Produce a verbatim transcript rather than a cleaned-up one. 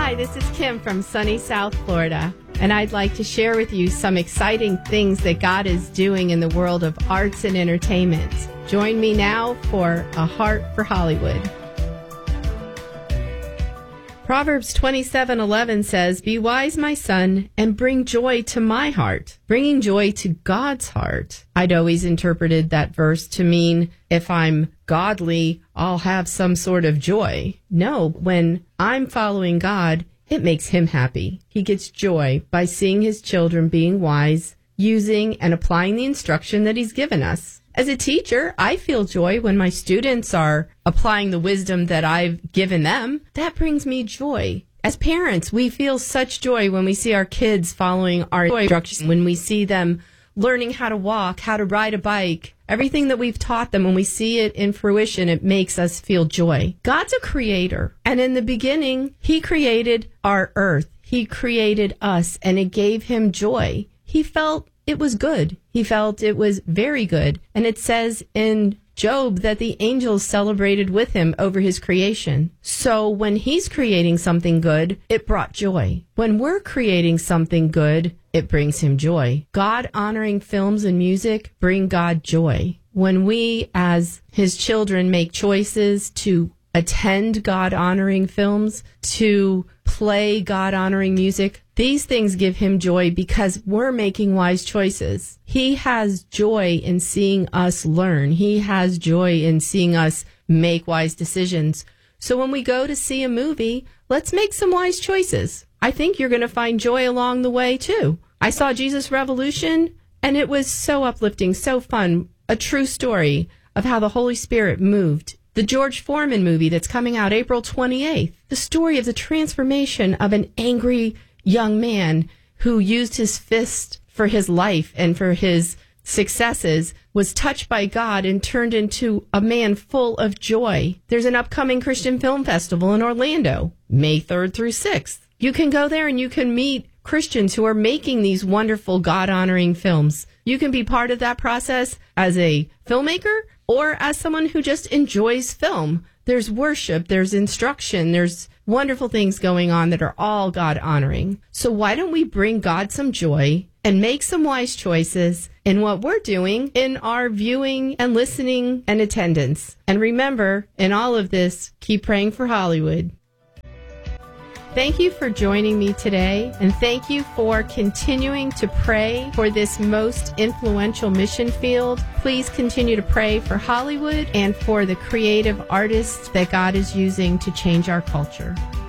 Hi, this is Kim from sunny South Florida, and I'd like to share with you some exciting things that God is doing in the world of arts and entertainment. Join me now for A Heart for Hollywood. Proverbs twenty-seven eleven says, "Be wise, my son, and bring joy to my heart," bringing joy to God's heart. I'd always interpreted that verse to mean if I'm godly, I'll have some sort of joy. No, when I'm following God, it makes him happy. He gets joy by seeing his children being wise, using and applying the instruction that he's given us. As a teacher, I feel joy when my students are applying the wisdom that I've given them. That brings me joy. As parents, we feel such joy when we see our kids following our instructions, when we see them learning how to walk, how to ride a bike, everything that we've taught them. When we see it in fruition, it makes us feel joy. God's a creator, and in the beginning, he created our earth. He created us, and it gave him joy. He felt it was good. He felt it was very good. And it says in Job that the angels celebrated with him over his creation. So when he's creating something good, it brought joy. When we're creating something good, it brings him joy. God-honoring films and music bring God joy. When we, as his children, make choices to attend God-honoring films, to play God-honoring music, these things give him joy because we're making wise choices. He has joy in seeing us learn. He has joy in seeing us make wise decisions. So when we go to see a movie, let's make some wise choices. I think you're going to find joy along the way, too. I saw Jesus Revolution, and it was so uplifting, so fun, a true story of how the Holy Spirit moved. The George Foreman movie that's coming out April twenty-eighth, the story of the transformation of an angry young man who used his fist for his life and for his successes, was touched by God and turned into a man full of joy. There's an upcoming Christian Film Festival in Orlando, May third through sixth. You can go there and you can meet Christians who are making these wonderful God-honoring films. You can be part of that process as a filmmaker or as someone who just enjoys film. There's worship, there's instruction, there's wonderful things going on that are all God-honoring. So why don't we bring God some joy and make some wise choices in what we're doing in our viewing and listening and attendance? And remember, in all of this, keep praying for Hollywood. Thank you for joining me today, and thank you for continuing to pray for this most influential mission field. Please continue to pray for Hollywood and for the creative artists that God is using to change our culture.